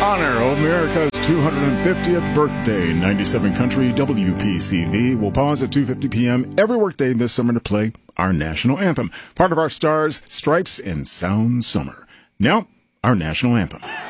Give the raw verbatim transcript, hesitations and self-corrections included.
honor of America's two hundred fiftieth birthday, ninety-seven Country W P C V will pause at two fifty p.m. every workday this summer to play our national anthem, part of our Stars, Stripes, and Sound Summer. Now, our national anthem.